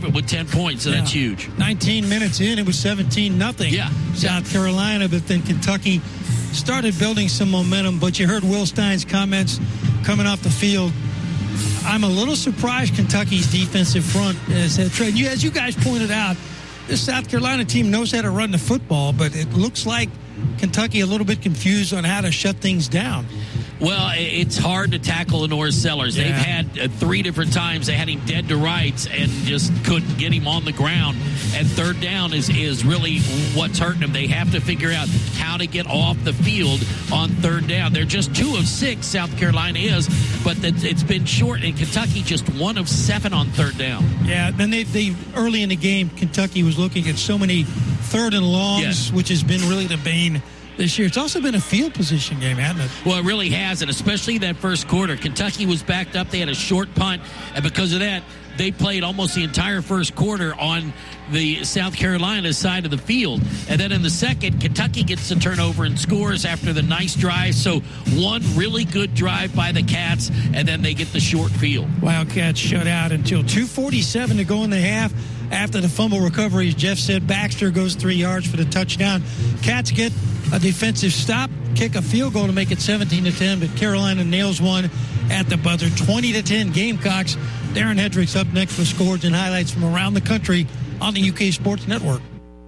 it with 10 points, so that's huge. 19 minutes in, it was 17-0. Yeah. South Carolina, but then Kentucky started building some momentum. But you heard Will Stein's comments coming off the field. I'm a little surprised Kentucky's defensive front has had trade. As you guys pointed out, this South Carolina team knows how to run the football, but it looks like Kentucky a little bit confused on how to shut things down. Well, it's hard to tackle Norris Sellers. Yeah. They've had 3 different times they had him dead to rights and just couldn't get him on the ground. And third down is really what's hurting them. They have to figure out how to get off the field on third down. They're just 2 of 6, South Carolina is, but it's been short. And Kentucky just 1 of 7 on third down. Yeah, then they early in the game, Kentucky was looking at so many third and longs, which has been really the bane this year. It's also been a field position game, hasn't it? Well, it really has, and especially that first quarter. Kentucky was backed up. They had a short punt, and because of that, they played almost the entire first quarter on the South Carolina side of the field. And then in the second, Kentucky gets the turnover and scores after the nice drive. So one really good drive by the Cats, and then they get the short field. Wildcats shut out until 2:47 to go in the half. After the fumble recovery, as Jeff said, Baxter goes 3 yards for the touchdown. Cats get a defensive stop, kick a field goal to make it 17-10, but Carolina nails one at the buzzer. 20-10 Gamecocks. Darren Hendricks up next with scores and highlights from around the country on the UK Sports Network.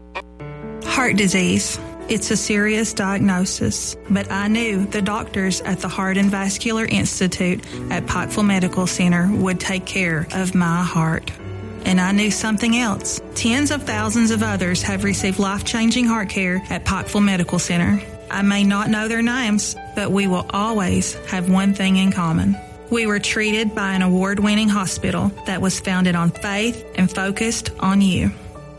Heart disease. It's a serious diagnosis, but I knew the doctors at the Heart and Vascular Institute at Pikeville Medical Center would take care of my heart. And I knew something else. Tens of thousands of others have received life-changing heart care at Pikeville Medical Center. I may not know their names, but we will always have one thing in common. We were treated by an award-winning hospital that was founded on faith and focused on you.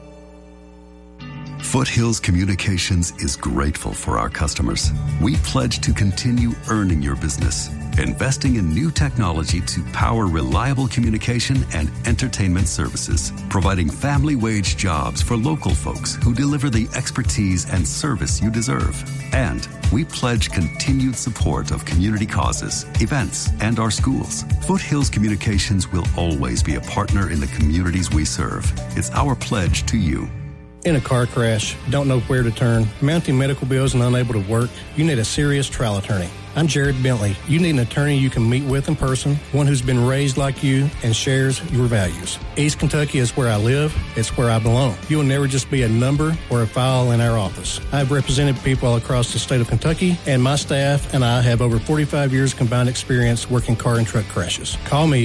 Foothills Communications is grateful for our customers. We pledge to continue earning your business, investing in new technology to power reliable communication and entertainment services, providing family wage jobs for local folks who deliver the expertise and service you deserve. And we pledge continued support of community causes, events, and our schools. Foothills Communications will always be a partner in the communities we serve. It's our pledge to you. In a car crash, don't know where to turn, mounting medical bills and unable to work, you need a serious trial attorney. I'm Jared Bentley. You need an attorney you can meet with in person, one who's been raised like you and shares your values. East Kentucky is where I live. It's where I belong. You will never just be a number or a file in our office. I've represented people all across the state of Kentucky, and my staff and I have over 45 years combined experience working car and truck crashes. Call me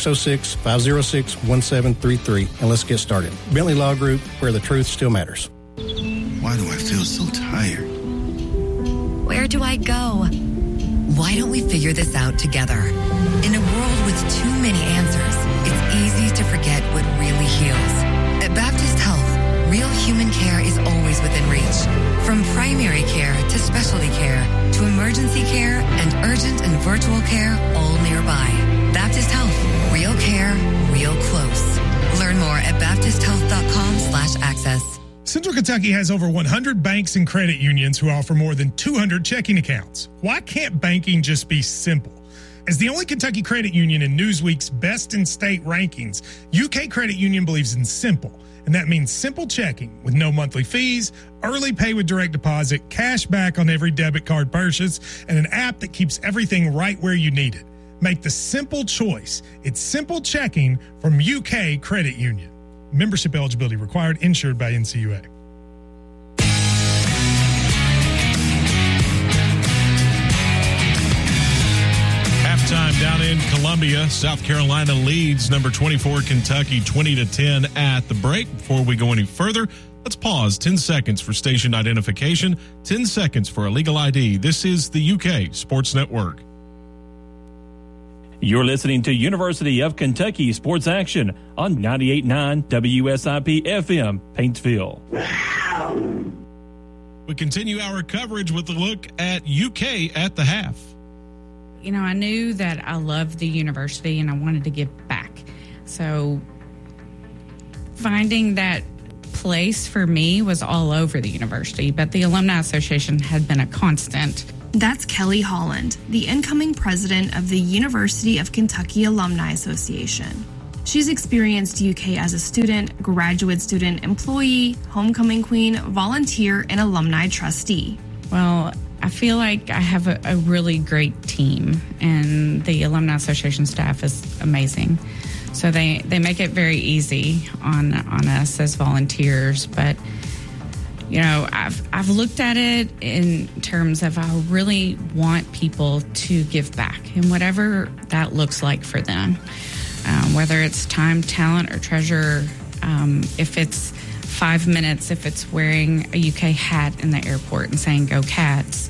606-506-1733 and let's get started. Bentley Law Group, where the truth still matters. Why do I feel so tired? Where do I go? Why don't we figure this out together? In a world with too many answers, it's easy to forget what really heals. At Baptist Health, real human care is always within reach. From primary care to specialty care to emergency care and urgent and virtual care, all nearby. Baptist Health, real care, real close. Learn more at baptisthealth.com/access. Central Kentucky has over 100 banks and credit unions who offer more than 200 checking accounts. Why can't banking just be simple? As the only Kentucky credit union in Newsweek's Best in State rankings, UK Credit Union believes in simple, and that means simple checking with no monthly fees, early pay with direct deposit, cash back on every debit card purchase, and an app that keeps everything right where you need it. Make the simple choice. It's simple checking from UK Credit Union. Membership eligibility required, insured by NCUA. Halftime down in Columbia. South Carolina leads number 24 Kentucky 20-10 at the break. Before we go any further, let's pause 10 seconds for station identification, 10 seconds for a legal ID. This is the UK Sports Network. You're listening to University of Kentucky Sports Action on 98.9 WSIP FM, Paintsville. We continue our coverage with a look at UK at the half. You know, I knew that I loved the university and I wanted to give back. So finding that place for me was all over the university, but the Alumni Association had been a constant. That's Kelly Holland, the incoming president of the University of Kentucky Alumni Association. She's experienced UK as a student, graduate student, employee, homecoming queen, volunteer, and alumni trustee. Well, I feel like I have a really great team, and the Alumni Association staff is amazing. So they make it very easy on us as volunteers. But, you know, I've looked at it in terms of I really want people to give back, and whatever that looks like for them, whether it's time, talent, or treasure, if it's 5 minutes, if it's wearing a UK hat in the airport and saying "Go Cats."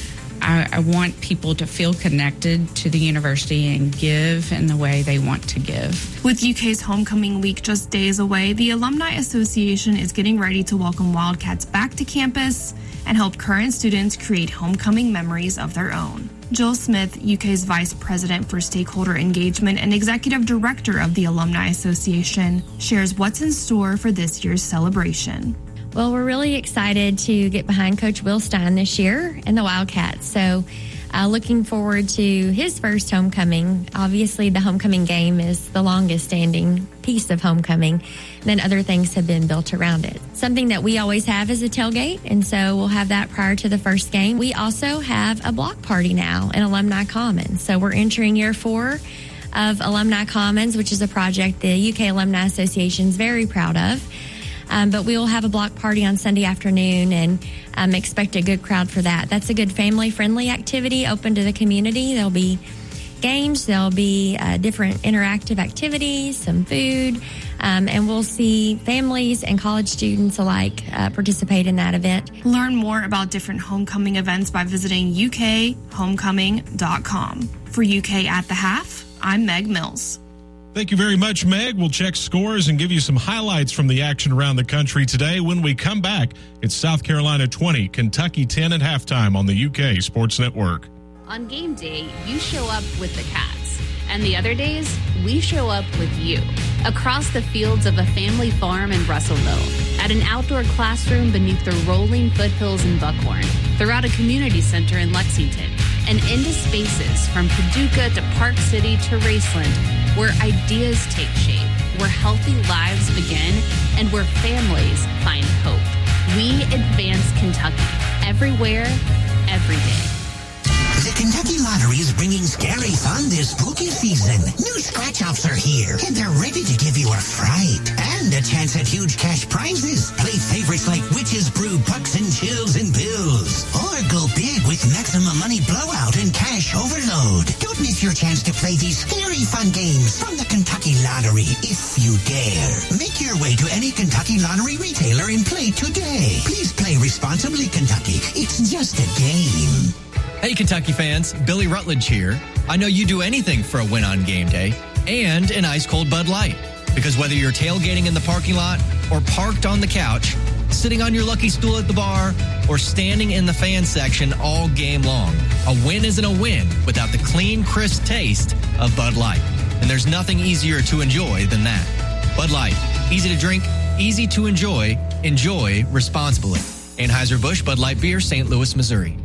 I want people to feel connected to the university and give in the way they want to give. With UK's Homecoming Week just days away, the Alumni Association is getting ready to welcome Wildcats back to campus and help current students create homecoming memories of their own. Jill Smith, UK's Vice President for Stakeholder Engagement and Executive Director of the Alumni Association, shares what's in store for this year's celebration. Well, we're really excited to get behind Coach Will Stein this year and the Wildcats. So looking forward to his first homecoming. Obviously, the homecoming game is the longest standing piece of homecoming. And then other things have been built around it. Something that we always have is a tailgate, and so we'll have that prior to the first game. We also have a block party now in Alumni Commons. So we're entering year 4 of Alumni Commons, which is a project the UK Alumni Association is very proud of. But we will have a block party on Sunday afternoon and expect a good crowd for that. That's a good family-friendly activity open to the community. There'll be games, there'll be different interactive activities, some food, and we'll see families and college students alike participate in that event. Learn more about different homecoming events by visiting ukhomecoming.com. For UK at the Half, I'm Meg Mills. Thank you very much, Meg. We'll check scores and give you some highlights from the action around the country today. When we come back, it's South Carolina 20, Kentucky 10 at halftime on the UK Sports Network. On game day, you show up with the Cats. And the other days, we show up with you. Across the fields of a family farm in Russellville, at an outdoor classroom beneath the rolling foothills in Buckhorn, throughout a community center in Lexington, and into spaces from Paducah to Park City to Raceland, where ideas take shape, where healthy lives begin, and where families find hope. We advance Kentucky, everywhere, every day. The Kentucky Lottery is bringing scary fun this spooky season. New scratch-offs are here, and they're ready to give you a fright. And a chance at huge cash prizes. Play favorites like Witch's Brew, Pucks and Chills and Bills. Or go big with Maximum Money Blowout and Cash Overload. Don't miss your chance to play these scary fun games from the Kentucky Lottery, if you dare. Make your way to any Kentucky Lottery retailer and play today. Please play responsibly, Kentucky. It's just a game. Hey, Kentucky fans, Billy Rutledge here. I know you do anything for a win on game day and an ice-cold Bud Light. Because whether you're tailgating in the parking lot or parked on the couch, sitting on your lucky stool at the bar, or standing in the fan section all game long, a win isn't a win without the clean, crisp taste of Bud Light. And there's nothing easier to enjoy than that. Bud Light, easy to drink, easy to enjoy responsibly. Anheuser-Busch Bud Light Beer, St. Louis, Missouri.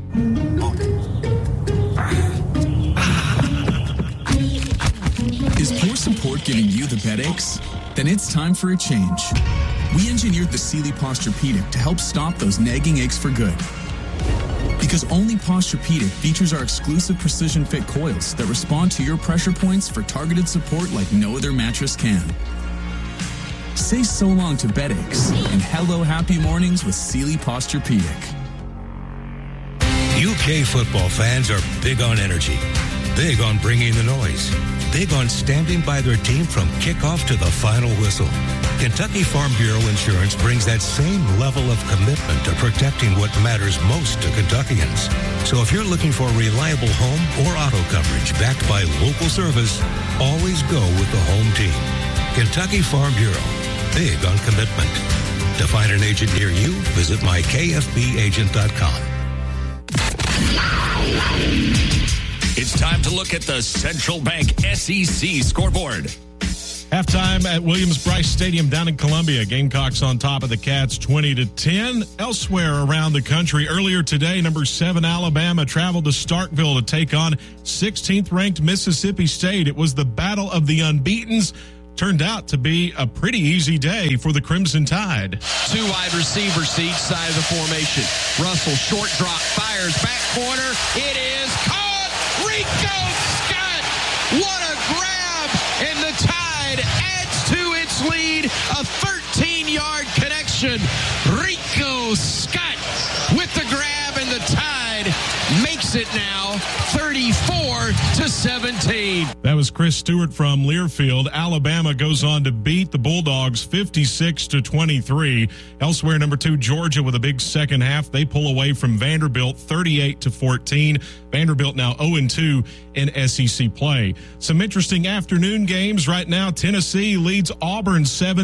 Is poor support giving you the headaches? Then it's time for a change. We engineered the Sealy Posturepedic to help stop those nagging aches for good. Because only Posturepedic features our exclusive precision fit coils that respond to your pressure points for targeted support like no other mattress can. Say so long to bed aches and hello happy mornings with Sealy Posturepedic. UK football fans are big on energy, big on bringing the noise, big on standing by their team from kickoff to the final whistle. Kentucky Farm Bureau Insurance brings that same level of commitment to protecting what matters most to Kentuckians. So if you're looking for reliable home or auto coverage backed by local service, always go with the home team. Kentucky Farm Bureau, big on commitment. To find an agent near you, visit mykfbagent.com. It's time to look at the Central Bank SEC scoreboard. Halftime at Williams-Brice Stadium down in Columbia. Gamecocks on top of the Cats 20-10. Elsewhere around the country, earlier today, number 7 Alabama traveled to Starkville to take on 16th-ranked Mississippi State. It was the battle of the unbeatens. turned out to be a pretty easy day for the Crimson Tide. 2 wide receivers to each side of the formation. Russell, short drop, fires, back corner. It is caught. Rico Scott. What a grab. And the Tide adds to its lead. A 13-yard connection. Rico Scott with the grab, and the Tide makes it now 34-17. That was Chris Stewart from Learfield. Alabama goes on to beat the Bulldogs 56-23. Elsewhere, number 2, Georgia with a big second half. They pull away from Vanderbilt 38-14. Vanderbilt now 0-2 in SEC play. Some interesting afternoon games right now. Tennessee leads Auburn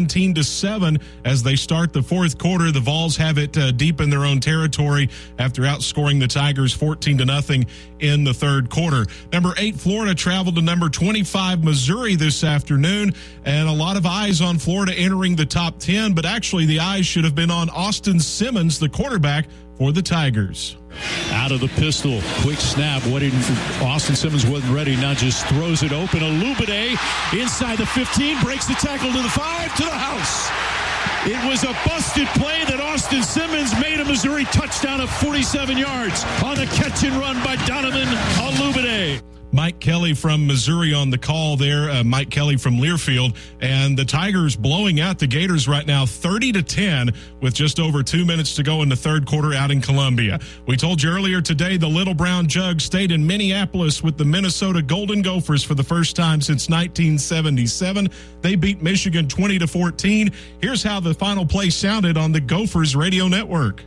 17-7 as they start the fourth quarter. The Vols have it deep in their own territory after outscoring the Tigers 14-0 in the third quarter. Number 8, Florida traveled to number 25, Missouri this afternoon, and a lot of eyes on Florida entering the top 10, but actually the eyes should have been on Austin Simmons, the quarterback for the Tigers. Out of the pistol, quick snap. Austin Simmons wasn't ready. Now just throws it open. Olubide inside the 15, breaks the tackle to the 5, to the house. It was a busted play that Austin Simmons made a Missouri touchdown of 47 yards on a catch and run by Donovan Olubide. Mike Kelly from Missouri on the call there, Mike Kelly from Learfield, and the Tigers blowing out the Gators right now 30-10 with just over 2 minutes to go in the third quarter out in Columbia. We told you earlier today the Little Brown Jug stayed in Minneapolis with the Minnesota Golden Gophers for the first time since 1977. They beat Michigan 20-14. Here's how the final play sounded on the Gophers radio network.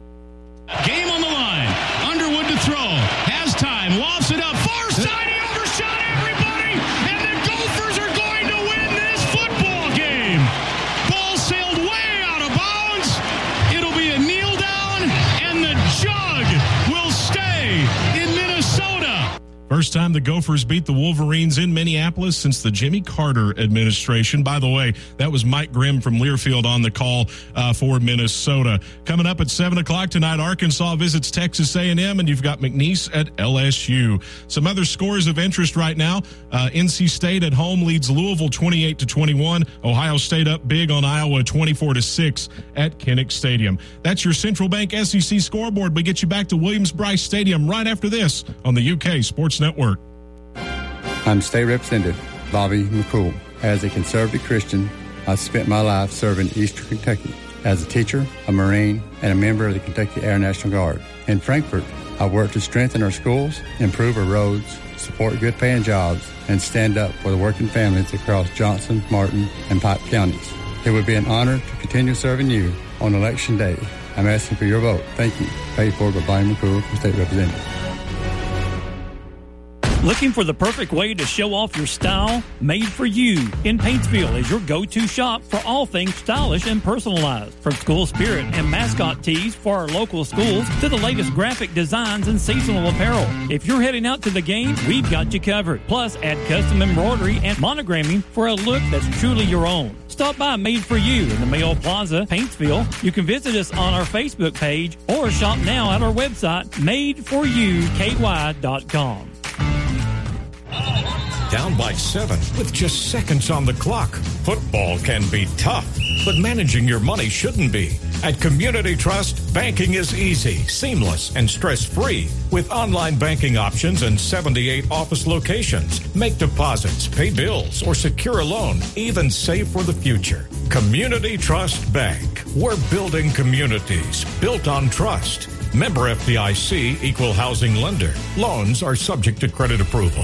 Game on the line. Underwood to throw. Has time. Lofts it up. Far side. He overshot everybody. And the Gophers are going to win this football game. Ball sailed way out of bounds. It'll be a kneel down. And the Jug will stay in Minnesota. First time the Gophers beat the Wolverines in Minneapolis since the Jimmy Carter administration. By the way, that was Mike Grimm from Learfield on the call for Minnesota. Coming up at 7 o'clock tonight, Arkansas visits Texas A&M, and you've got McNeese at LSU. Some other scores of interest right now. NC State at home leads Louisville 28-21. Ohio State up big on Iowa 24-6 at Kinnick Stadium. That's your Central Bank SEC scoreboard. We get you back to Williams-Brice Stadium right after this on the UK Sports Network. I'm State Representative Bobby McCool. As a conservative Christian, I've spent my life serving Eastern Kentucky. As a teacher, a Marine, and a member of the Kentucky Air National Guard. In Frankfort, I work to strengthen our schools, improve our roads, support good-paying jobs, and stand up for the working families across Johnson, Martin, and Pike counties. It would be an honor to continue serving you on Election Day. I'm asking for your vote. Thank you. Paid for by Bobby McCool, State Representative. Looking for the perfect way to show off your style? Made for You in Paintsville is your go-to shop for all things stylish and personalized. From school spirit and mascot tees for our local schools to the latest graphic designs and seasonal apparel. If you're heading out to the game, we've got you covered. Plus, add custom embroidery and monogramming for a look that's truly your own. Stop by Made for You in the Mayo Plaza, Paintsville. You can visit us on our Facebook page or shop now at our website, madeforyouky.com. Down by 7 with just seconds on the clock. Football can be tough, but managing your money shouldn't be. At Community Trust, banking is easy, seamless, and stress-free. With online banking options and 78 office locations. Make deposits, pay bills, or secure a loan, even save for the future. Community Trust Bank. We're building communities built on trust. Member FDIC, Equal Housing Lender. Loans are subject to credit approval.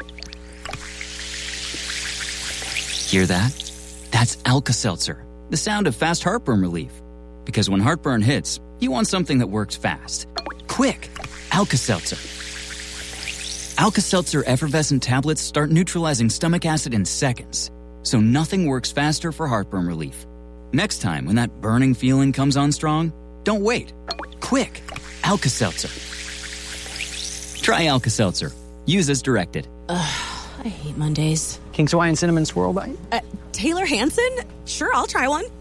Hear that? That's Alka-Seltzer, the sound of fast heartburn relief. Because when heartburn hits, you want something that works fast. Quick! Alka-Seltzer. Alka-Seltzer effervescent tablets start neutralizing stomach acid in seconds. So nothing works faster for heartburn relief. Next time when that burning feeling comes on strong, don't wait. Quick! Alka-Seltzer. Try Alka-Seltzer. Use as directed. I hate Mondays. King's Hawaiian Cinnamon Swirl Bite? Taylor Hanson? Sure, I'll try one.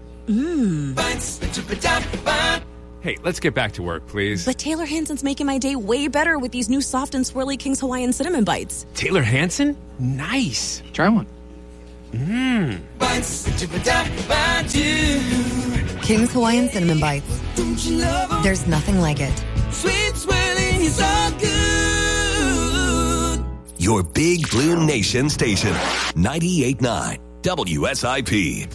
Hey, let's get back to work, please. But Taylor Hanson's making my day way better with these new soft and swirly King's Hawaiian Cinnamon Bites. Taylor Hanson? Nice. Try one. King's Hawaiian Cinnamon Bites. There's nothing like it. Sweet swirling is all good. Your Big Blue Nation station, 98.9 WSIP.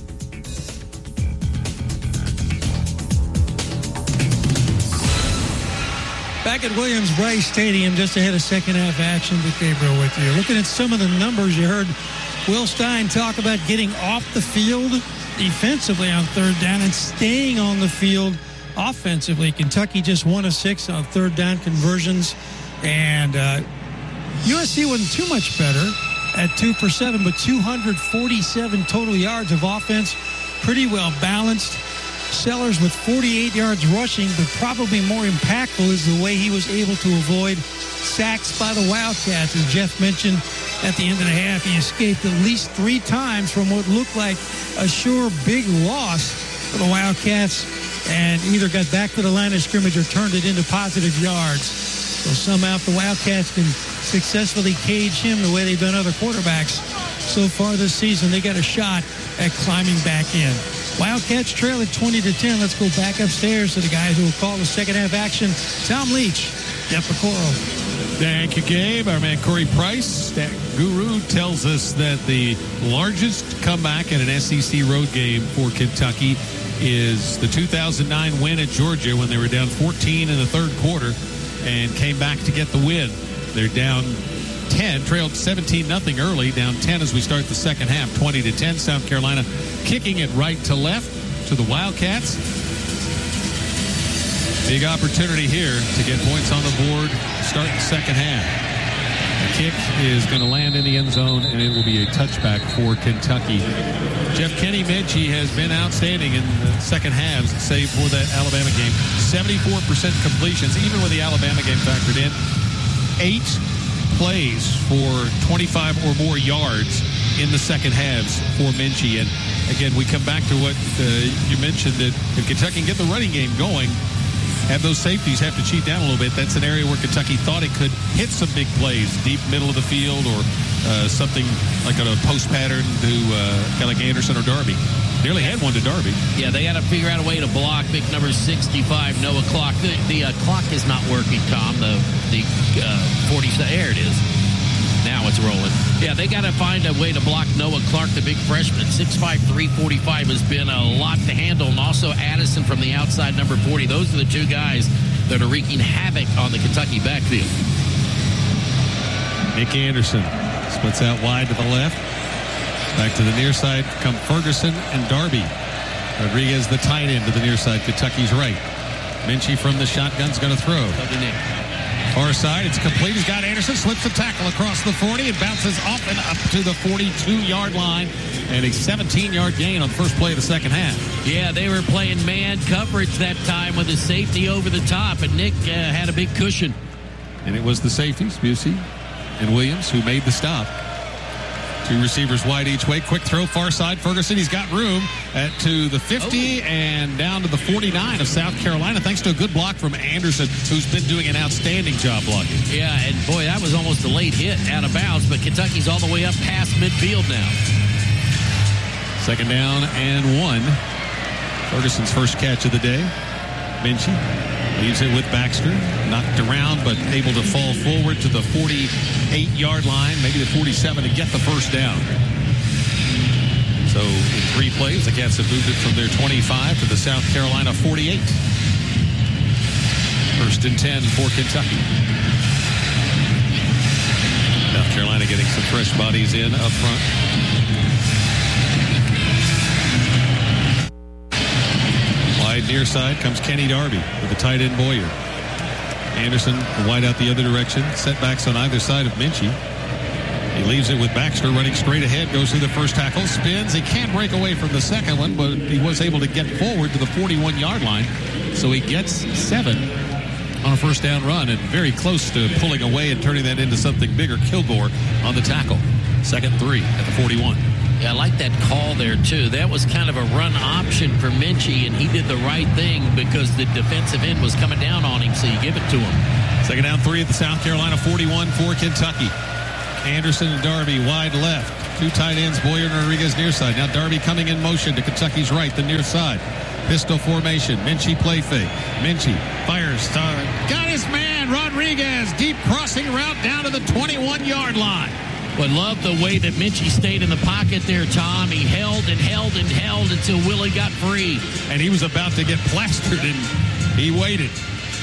Back at Williams-Brice Stadium, just ahead of second half action, Dick Gabriel with you. Looking at some of the numbers, you heard Will Stein talk about getting off the field defensively on third down and staying on the field offensively. Kentucky just 1 of 6 on third down conversions, and USC wasn't too much better at 2 for 7, but 247 total yards of offense, pretty well balanced. Sellers with 48 yards rushing, but probably more impactful is the way he was able to avoid sacks by the Wildcats. As Jeff mentioned, at the end of the half, he escaped at least 3 times from what looked like a sure big loss for the Wildcats, and either got back to the line of scrimmage or turned it into positive yards. So somehow if the Wildcats can successfully cage him the way they've done other quarterbacks so far this season, they got a shot at climbing back in. Wildcats trail at 20-10. Let's go back upstairs to the guys who will call the second half action. Tom Leach, Jeff Piccolo. Thank you, Gabe. Our man Corey Price, that guru, tells us that the largest comeback in an SEC road game for Kentucky is the 2009 win at Georgia when they were down 14 in the third quarter and came back to get the win. They're down 10, trailed 17-0 early, down 10 as we start the second half, 20-10. South Carolina kicking it right to left to the Wildcats. Big opportunity here to get points on the board, start the second half. The kick is going to land in the end zone, and it will be a touchback for Kentucky. Jeff Kenny Minchie has been outstanding in the second halves, save for that Alabama game. 74% completions, even with the Alabama game factored in. 8 plays for 25 or more yards in the second halves for Minchie. And again, we come back to what you mentioned, that if Kentucky can get the running game going, have those safeties have to cheat down a little bit. That's an area where Kentucky thought it could hit some big plays, deep middle of the field, or something like a post pattern to a guy like Anderson or Darby. Nearly had one to Darby. Yeah, they got to figure out a way to block big number 65, Noah Clark. The clock is not working, Tom. The 40, there it is. Now it's rolling. Yeah, they got to find a way to block Noah Clark, the big freshman. 6'5", 345 has been a lot to handle. And also Addison from the outside, number 40. Those are the 2 guys that are wreaking havoc on the Kentucky backfield. Nick Anderson splits out wide to the left. Back to the near side come Ferguson and Darby. Rodriguez, the tight end, to the near side. Kentucky's right. Minchie from the shotgun's going to throw. Far side, it's complete. He's got Anderson, slips the tackle across the 40 and bounces off and up to the 42-yard line. And a 17-yard gain on the first play of the second half. Yeah, they were playing man coverage that time with his safety over the top, and Nick had a big cushion. And it was the safeties, Busey and Williams, who made the stop. 2 receivers wide each way. Quick throw, far side. Ferguson, he's got room to the 50 and down to the 49 of South Carolina, thanks to a good block from Anderson, who's been doing an outstanding job blocking. Yeah, and boy, that was almost a late hit out of bounds, but Kentucky's all the way up past midfield now. Second down and 1. Ferguson's first catch of the day. Minchie leaves it with Baxter. Knocked around, but able to fall forward to the 48-yard line, maybe the 47 to get the first down. So in 3 plays, the Cats have moved it from their 25 to the South Carolina 48. First and 10 for Kentucky. South Carolina getting some fresh bodies in up front. Wide near side comes Kenny Darby with the tight end Boyer. Anderson wide out the other direction. Setbacks on either side of Minchie. He leaves it with Baxter running straight ahead. Goes through the first tackle. Spins. He can't break away from the second one, but he was able to get forward to the 41-yard line. So he gets 7 on a first down run and very close to pulling away and turning that into something bigger. Kilgore on the tackle. 2nd and 3 at the 41. Yeah, I like that call there, too. That was kind of a run option for Minchie, and he did the right thing because the defensive end was coming down on him, so you give it to him. 2nd down 3 at the South Carolina 41 for Kentucky. Anderson and Darby wide left. Two tight ends, Boyer and Rodriguez near side. Now Darby coming in motion to Kentucky's right, the near side. Pistol formation. Minchie play fake. Minchie fires. Got his man, Rodriguez. Deep crossing route down to the 21-yard line. But love the way that Minchie stayed in the pocket there, Tom. He held and held and held until Willie got free. And he was about to get plastered, and he waited.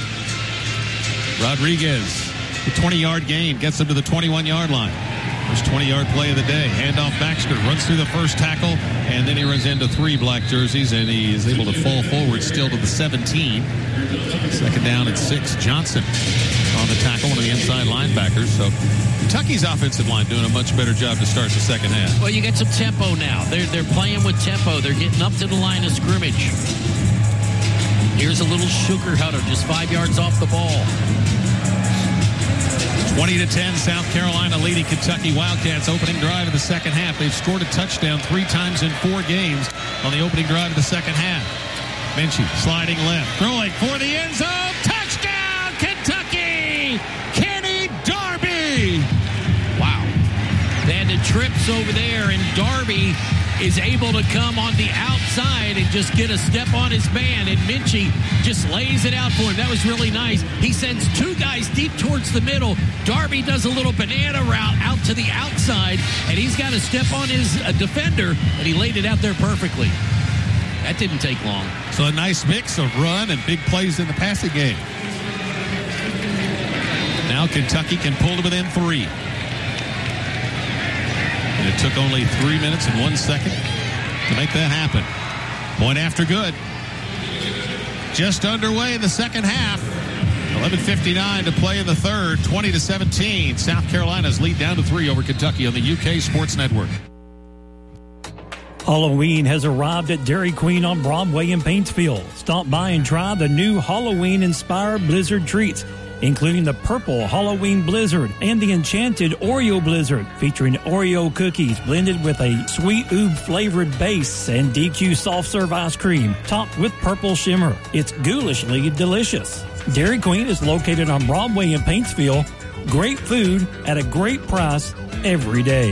Rodriguez, the 20-yard gain, gets him to the 21-yard line. First 20-yard play of the day. Handoff Baxter, runs through the first tackle, and then he runs into three black jerseys, and he is able to fall forward still to the 17. Second down at 6. Johnson on the tackle, one of the inside linebackers. So Kentucky's offensive line doing a much better job to start the second half. Well, you get some tempo now. They're playing with tempo. They're getting up to the line of scrimmage. Here's a little sugar huddle, just 5 yards off the ball. 20-10, South Carolina leading Kentucky Wildcats opening drive of the second half. They've scored a touchdown 3 times in 4 games on the opening drive of the second half. Minchie sliding left, throwing for the end zone. Touchdown, Kentucky! Kenny Darby! Wow. They had the trips over there, and Darby is able to come on the outside and just get a step on his man, and Minchie just lays it out for him. That was really nice. He sends 2 guys deep towards the middle. Darby does a little banana route out to the outside, and he's got to step on his defender, and he laid it out there perfectly. That didn't take long. So a nice mix of run and big plays in the passing game. Now Kentucky can pull to within 3. And it took only 3 minutes and 1 second to make that happen. Point after good. Just underway in the second half. 11:59 to play in the third. 20-17. South Carolina's lead down to 3 over Kentucky on the UK Sports Network. Halloween has arrived at Dairy Queen on Broadway in Paintsville. Stop by and try the new Halloween-inspired Blizzard treats, including the Purple Halloween Blizzard and the Enchanted Oreo Blizzard, featuring Oreo cookies blended with a sweet oob-flavored base and DQ soft-serve ice cream, topped with purple shimmer. It's ghoulishly delicious. Dairy Queen is located on Broadway in Paintsville. Great food at a great price every day.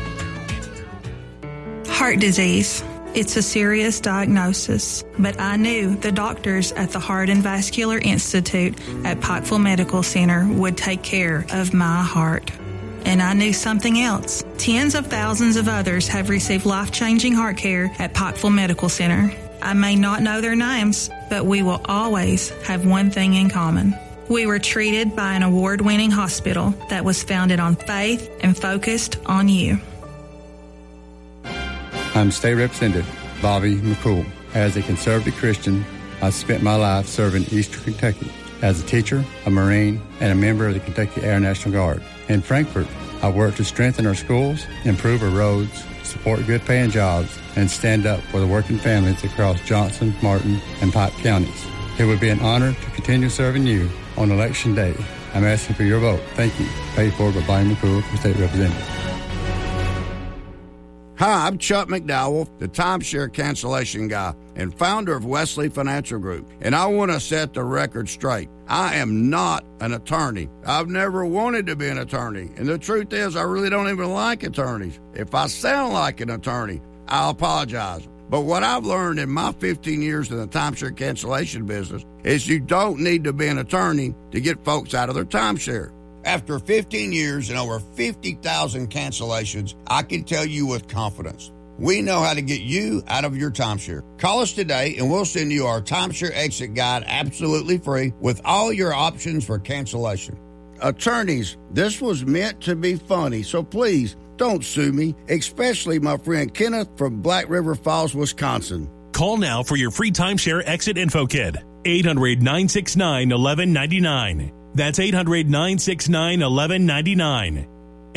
Heart disease. It's a serious diagnosis, but I knew the doctors at the Heart and Vascular Institute at Pikeville Medical Center would take care of my heart. And I knew something else. Tens of thousands of others have received life-changing heart care at Pikeville Medical Center. I may not know their names, but we will always have one thing in common. We were treated by an award-winning hospital that was founded on faith and focused on you. I'm State Representative Bobby McCool. As a conservative Christian, I spent my life serving Eastern Kentucky as a teacher, a Marine, and a member of the Kentucky Air National Guard. In Frankfort, I worked to strengthen our schools, improve our roads, support good-paying jobs, and stand up for the working families across Johnson, Martin, and Pike counties. It would be an honor to continue serving you on Election Day. I'm asking for your vote. Thank you. Paid for by Bobby McCool for State Representative. Hi, I'm Chuck McDowell, the timeshare cancellation guy and founder of Wesley Financial Group, and I want to set the record straight. I am not an attorney. I've never wanted to be an attorney, and the truth is I really don't even like attorneys. If I sound like an attorney, I'll apologize. But what I've learned in my 15 years in the timeshare cancellation business is you don't need to be an attorney to get folks out of their timeshare. After 15 years and over 50,000 cancellations, I can tell you with confidence, we know how to get you out of your timeshare. Call us today and we'll send you our timeshare exit guide absolutely free with all your options for cancellation. Attorneys, this was meant to be funny, so please don't sue me, especially my friend Kenneth from Black River Falls, Wisconsin. Call now for your free timeshare exit info kit. 800-969-1199. That's 800-969-1199.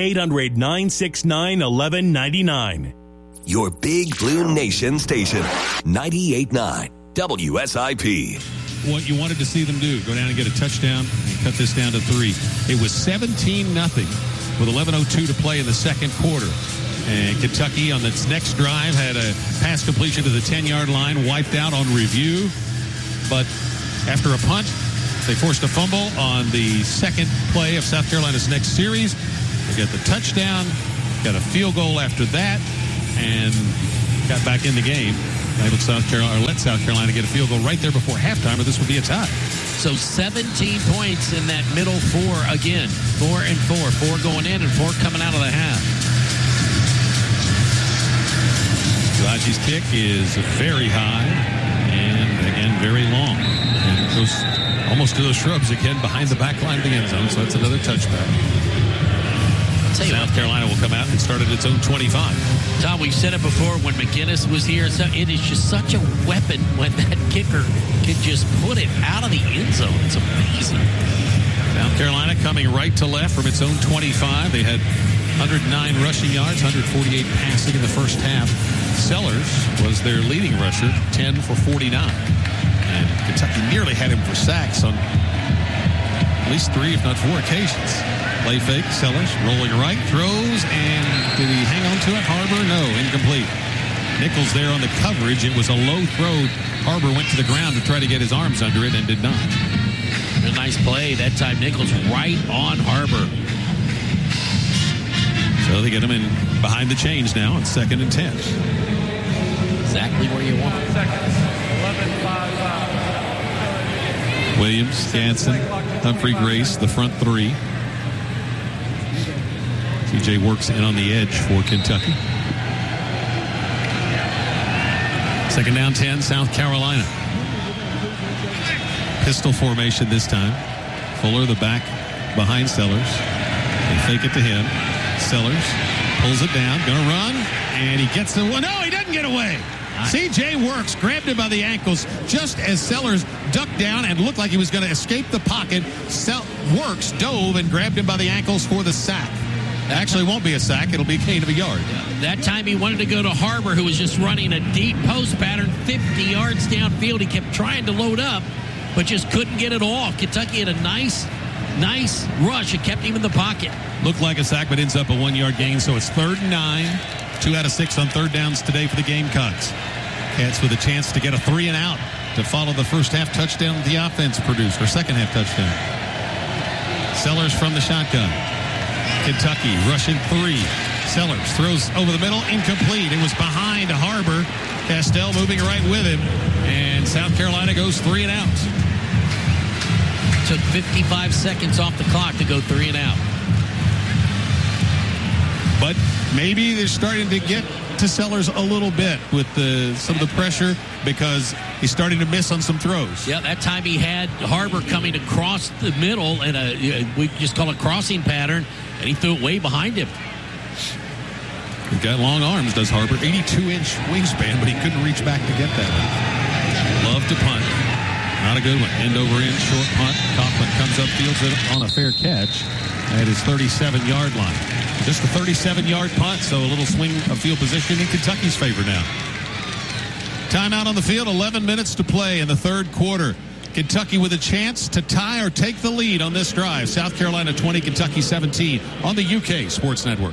800-969-1199. Your Big Blue Nation station, 98.9 WSIP. What you wanted to see them do, go down and get a touchdown and cut this down to 3. It was 17-0 with 11:02 to play in the second quarter. And Kentucky on its next drive had a pass completion to the 10-yard line, wiped out on review. But after a punt, they forced a fumble on the second play of South Carolina's next series. They got the touchdown, got a field goal after that, and got back in the game. Let South Carolina get a field goal right there before halftime, or this would be a tie. So 17 points in that middle four again. 4 and 4. 4 going in and 4 coming out of the half. Raji's kick is very high and, again, very long. And it goes almost to those shrubs again behind the back line of the end zone, so that's another touchback. South Carolina will come out and start at its own 25. Tom, we've said it before when McGinnis was here. So it is just such a weapon when that kicker can just put it out of the end zone. It's amazing. South Carolina coming right to left from its own 25. They had 109 rushing yards, 148 passing in the first half. Sellers was their leading rusher, 10 for 49. And Kentucky nearly had him for sacks on at least 3, if not 4 occasions. Play fake, Sellers rolling right, throws, and did he hang on to it? Harbor? No, incomplete. Nichols there on the coverage. It was a low throw. Harbor went to the ground to try to get his arms under it and did not. A nice play. That time Nichols right on Harbor. So they get him in behind the chains now on 2nd and 10. Exactly where you want it. Williams, Jansen, Humphrey, Grace, the front 3. TJ works in on the edge for Kentucky. 2nd down 10, South Carolina. Pistol formation this time. Fuller, the back behind Sellers. They fake it to him. Sellers pulls it down, gonna run, and he gets the one. No, he doesn't get away. C.J. Works grabbed him by the ankles just as Sellers ducked down and looked like he was going to escape the pocket. Works dove and grabbed him by the ankles for the sack. Actually, won't be a sack. It'll be a gain of a yard. That time he wanted to go to Harbor, who was just running a deep post pattern 50 yards downfield. He kept trying to load up, but just couldn't get it off. Kentucky had a nice rush and kept him in the pocket. Looked like a sack, but ends up a 1-yard gain. So it's 3rd and 9. 2 out of 6 on 3rd downs today for the Gamecocks. Cats with a chance to get a 3 and out to follow the first half touchdown the offense produced, or second half touchdown. Sellers from the shotgun. Kentucky rushing 3. Sellers throws over the middle, incomplete. It was behind Harbor. Castell moving right with him, and South Carolina goes 3 and out. Took 55 seconds off the clock to go 3 and out. But maybe they're starting to get to Sellers a little bit with some of the pressure because he's starting to miss on some throws. Yeah, that time he had Harbor coming across the middle in we just call it crossing pattern, and he threw it way behind him. He's got long arms, does Harbor. 82-inch wingspan, but he couldn't reach back to get that one. Love to punt. Not a good one. End over end, short punt. Kaufman comes up, fields it on a fair catch at his 37-yard line. Just a 37-yard punt, so a little swing of field position in Kentucky's favor now. Timeout on the field, 11 minutes to play in the 3rd quarter. Kentucky with a chance to tie or take the lead on this drive. South Carolina 20, Kentucky 17 on the UK Sports Network.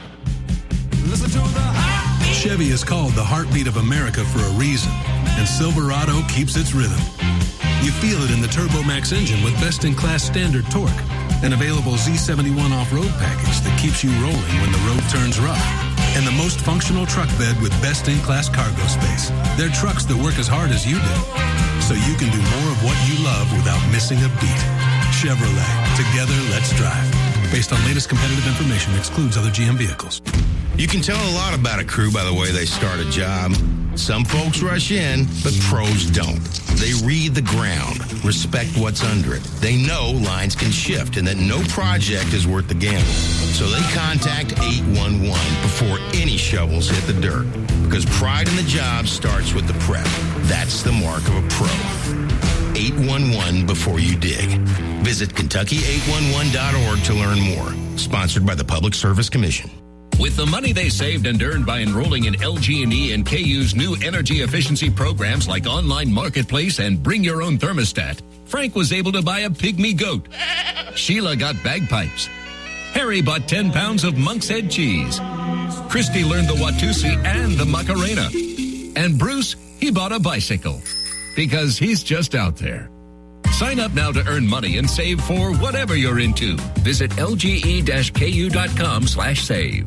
Chevy is called the heartbeat of America for a reason, and Silverado keeps its rhythm. You feel it in the TurboMax engine with best-in-class standard torque, an available Z71 off-road package that keeps you rolling when the road turns rough, and the most functional truck bed with best-in-class cargo space. They're trucks that work as hard as you do, so you can do more of what you love without missing a beat. Chevrolet. Together, let's drive. Based on latest competitive information, excludes other GM vehicles. You can tell a lot about a crew by the way they start a job. Some folks rush in, but pros don't. They read the ground, respect what's under it. They know lines can shift and that no project is worth the gamble. So they contact 811 before any shovels hit the dirt. Because pride in the job starts with the prep. That's the mark of a pro. 811 before you dig. Visit Kentucky811.org to learn more. Sponsored by the Public Service Commission. With the money they saved and earned by enrolling in LG&E and KU's new energy efficiency programs like Online Marketplace and Bring Your Own Thermostat, Frank was able to buy a pygmy goat. Sheila got bagpipes. Harry bought 10 pounds of Monk's Head cheese. Christy learned the Watusi and the Macarena. And Bruce, he bought a bicycle. Because he's just out there. Sign up now to earn money and save for whatever you're into. Visit lge-ku.com/save.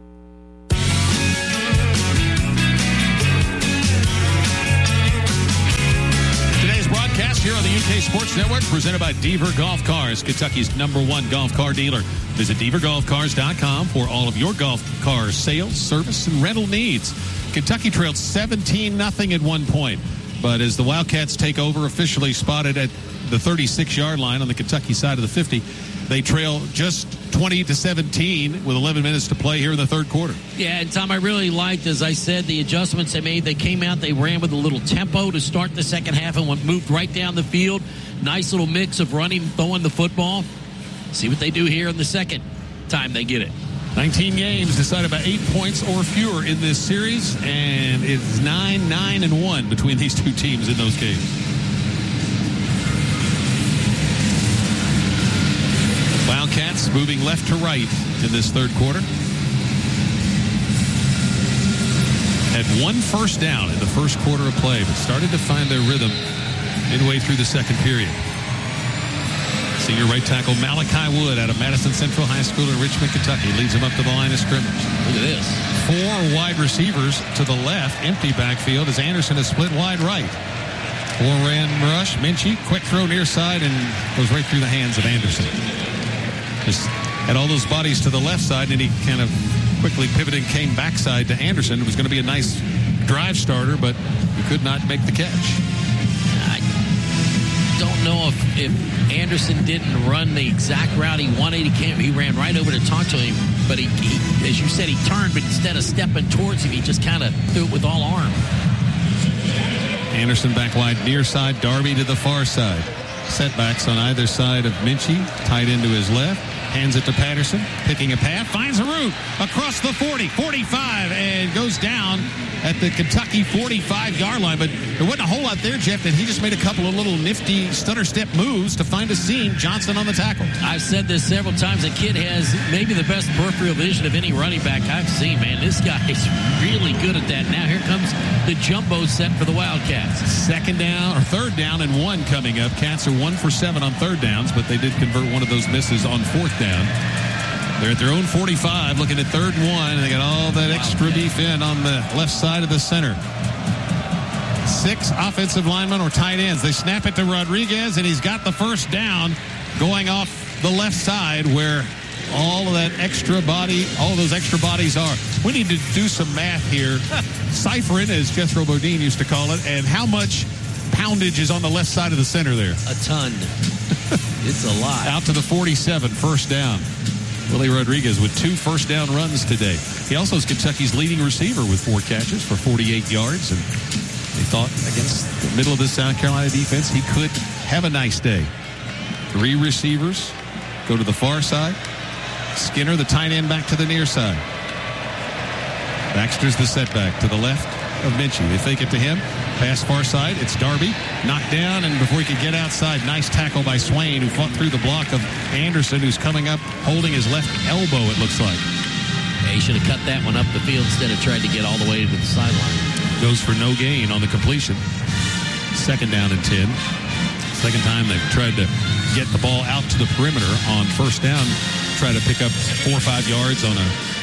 Broadcast here on the UK Sports Network, presented by Deaver Golf Cars, Kentucky's #1 golf car dealer. Visit DeaverGolfCars.com for all of your golf car sales, service, and rental needs. Kentucky trailed 17-0 at one point, but as the Wildcats take over, officially spotted at the 36-yard line on the Kentucky side of the 50, they trail just 20-17 with 11 minutes to play here in the third quarter. Yeah, and Tom, I really liked, as I said, the adjustments they made. They came out, they ran with a little tempo to start the second half and moved right down the field. Nice little mix of running, throwing the football. See what they do here in the second time they get it. 19 games decided by 8 points or fewer in this series, and it's 9-9-1 between these two teams in those games. Wildcats moving left to right in this third quarter. Had one first down in the first quarter of play, but started to find their rhythm midway through the second period. Senior right tackle Malachi Wood out of Madison Central High School in Richmond, Kentucky, leads them up to the line of scrimmage. Look at this. 4 wide receivers to the left, empty backfield as Anderson is split wide right. 4-man rush, Minchie, quick throw near side, and goes right through the hands of Anderson. Just had all those bodies to the left side, and he kind of quickly pivoted and came backside to Anderson. It was going to be a nice drive starter, but he could not make the catch. I don't know if Anderson didn't run the exact route he wanted. He ran right over to talk to him, but he, as you said, he turned, but instead of stepping towards him, he just kind of threw it with all arm. Anderson back wide near side, Darby to the far side. Setbacks on either side of Minchie, tight end to his left. Hands it to Patterson, picking a path, finds a route across the 40, 45, and goes down at the Kentucky 45-yard line. But there wasn't a whole lot there, Jeff, and he just made a couple of little nifty stutter step moves to find a seam. Johnson on the tackle. I've said this several times. The kid has maybe the best peripheral vision of any running back I've seen, man. This guy is really good at that. Now here comes the jumbo set for the Wildcats. Third down and 1 coming up. Cats are 1 for 7 on third downs, but they did convert one of those misses on fourth down. They're at their own 45, looking at 3rd and 1, and they got all that extra beef in on the left side of the center. 6 offensive linemen or tight ends. They snap it to Rodriguez, and he's got the first down going off the left side where all of that extra body, all of those extra bodies are. We need to do some math here. Ciphering, as Jethro Bodine used to call it, and how much poundage is on the left side of the center there? A ton. It's a lot. Out to the 47, first down. Willie Rodriguez with 2 first down runs today. He also is Kentucky's leading receiver with 4 catches for 48 yards. And they thought against the middle of the South Carolina defense, he could have a nice day. 3 receivers go to the far side. Skinner, the tight end, back to the near side. Baxter's the setback to the left of Minchie. They fake it to him. Pass far side. It's Darby. Knocked down, and before he could get outside, nice tackle by Swain, who fought through the block of Anderson, who's coming up holding his left elbow, it looks like. Yeah, he should have cut that one up the field instead of tried to get all the way to the sideline. Goes for no gain on the completion. 2nd down and 10. Second time they've tried to get the ball out to the perimeter on first down, try to pick up 4 or 5 yards on a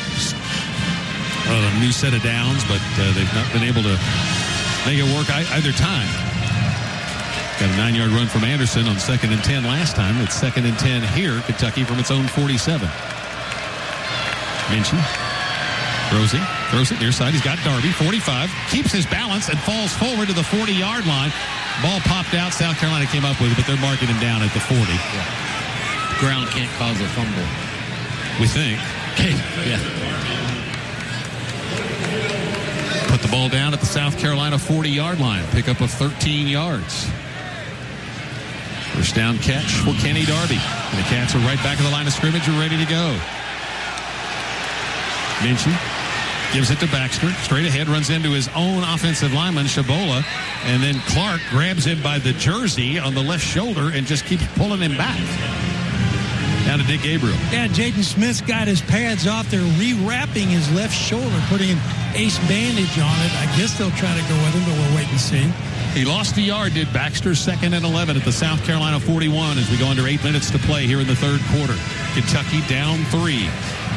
new set of downs, but they've not been able to make it work either time. Got a 9-yard run from Anderson on 2nd and 10 last time. It's 2nd and 10 here, Kentucky from its own 47. Minchie throws it near side. He's got Darby, 45, keeps his balance and falls forward to the 40-yard line. Ball popped out. South Carolina came up with it, but they're marking him down at the 40. Yeah. Ground can't cause a fumble. We think. Yeah. Put the ball down at the South Carolina 40-yard line. Pickup of 13 yards. First down catch for Kenny Darby. And the Cats are right back at the line of scrimmage and ready to go. Minchie gives it to Baxter. Straight ahead, runs into his own offensive lineman, Shabola. And then Clark grabs him by the jersey on the left shoulder and just keeps pulling him back. Down to Dick Gabriel. Yeah, Jaden Smith's got his pads off. They're rewrapping his left shoulder, putting an ace bandage on it. I guess they'll try to go with him, but we'll wait and see. He lost a yard, did Baxter, 2nd and 11 at the South Carolina 41 as we go under 8 minutes to play here in the third quarter. Kentucky down 3.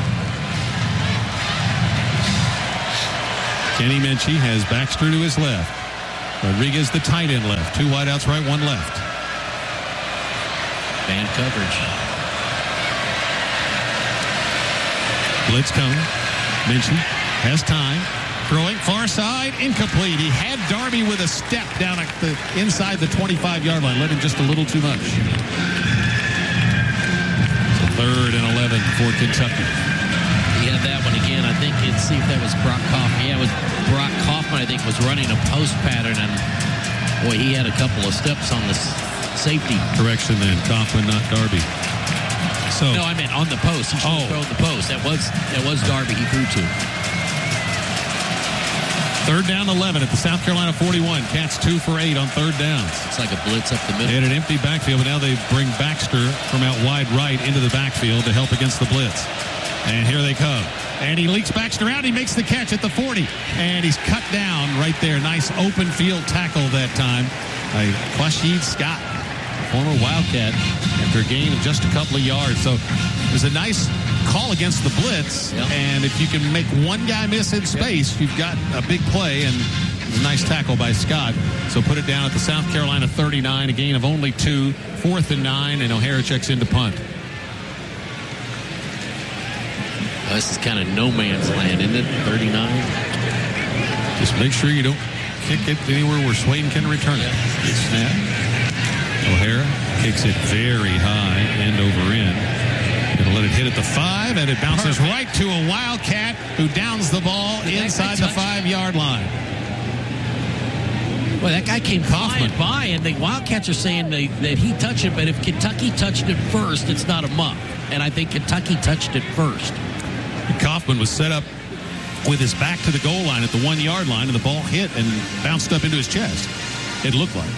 Kenny Minchie has Baxter to his left. Rodriguez, the tight end left. 2 wideouts right, 1 left. Man coverage. Blitz coming. Minchie has time. Throwing far side, incomplete. He had Darby with a step down at the inside the 25-yard line. Led him just a little too much. So 3rd and 11 for Kentucky. He had that one again. I think let's see if that was Brock Kaufman. Yeah, it was Brock Kaufman, I think, was running a post pattern, and boy, he had a couple of steps on the safety. Correction then. Kaufman, not Darby. So no, I meant on the post. He should have thrown the post. That was Darby he threw to. 3rd down 11 at the South Carolina 41. Cats 2 for 8 on 3rd downs. It's like a blitz up the middle. They had an empty backfield, but now they bring Baxter from out wide right into the backfield to help against the blitz. And here they come. And he leaks Baxter out. He makes the catch at the 40. And he's cut down right there. Nice open field tackle that time by Quashid Scott, former Wildcat, after a gain of just a couple of yards. So it was a nice call against the blitz, and if you can make one guy miss in space, you've got a big play, and a nice tackle by Scott. So put it down at the South Carolina 39, a gain of only 2, 4th and 9, and O'Hara checks into punt. Oh, this is kind of no man's land, isn't it? 39. Just make sure you don't kick it anywhere where Swain can return it. Good snap. O'Hara kicks it very high, end over end. Going to let it hit at the 5, and it bounces right to a Wildcat who downs the ball inside the 5-yard line. Well, that guy came flying by, and the Wildcats are saying that he touched it, but if Kentucky touched it first, it's not a muff. And I think Kentucky touched it first. Kaufman was set up with his back to the goal line at the 1-yard line, and the ball hit and bounced up into his chest. It looked like.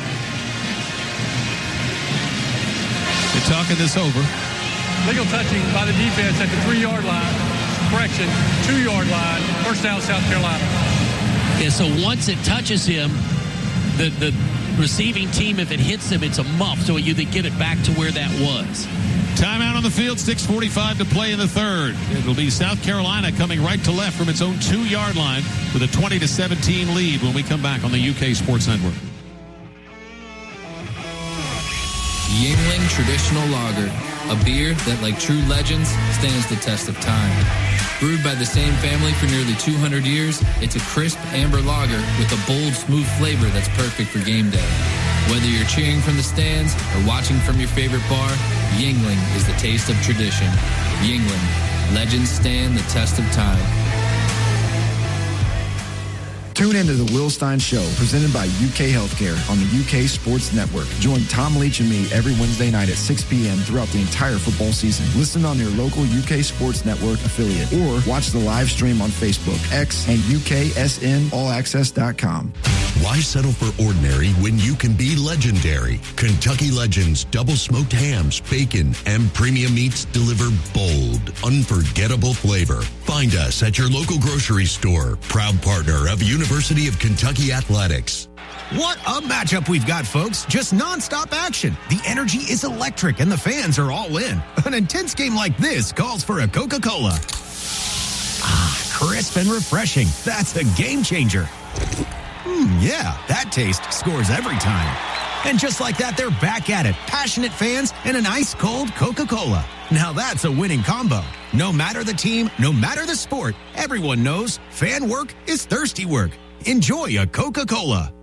They're talking this over. Legal touching by the defense at the 3-yard line. Correction, 2-yard line. First down, South Carolina. Yeah, so once it touches him, the receiving team, if it hits him, it's a muff. So you get it back to where that was. Timeout on the field, 6:45 to play in the third. It'll be South Carolina coming right to left from its own 2-yard line with a 20-17 lead when we come back on the UK Sports Network. Yuengling Traditional Lager, a beer that, like true legends, stands the test of time. Brewed by the same family for nearly 200 years, it's a crisp amber lager with a bold, smooth flavor that's perfect for game day. Whether you're cheering from the stands or watching from your favorite bar, Yuengling is the taste of tradition. Yuengling, legends stand the test of time. Tune into the Will Stein Show, presented by UK Healthcare on the UK Sports Network. Join Tom Leach and me every Wednesday night at 6 p.m. throughout the entire football season. Listen on your local UK Sports Network affiliate or watch the live stream on Facebook, X, and UKSNAllAccess.com. Why settle for ordinary when you can be legendary? Kentucky Legends double smoked hams, bacon, and premium meats deliver bold, unforgettable flavor. Find us at your local grocery store. Proud partner of University of Kentucky Athletics. What a matchup we've got, folks. Just nonstop action. The energy is electric and the fans are all in. An intense game like this calls for a Coca-Cola. Crisp and refreshing. That's a game changer. Yeah, that taste scores every time. And just like that, they're back at it. Passionate fans and an ice-cold Coca-Cola. Now that's a winning combo. No matter the team, no matter the sport, everyone knows fan work is thirsty work. Enjoy a Coca-Cola.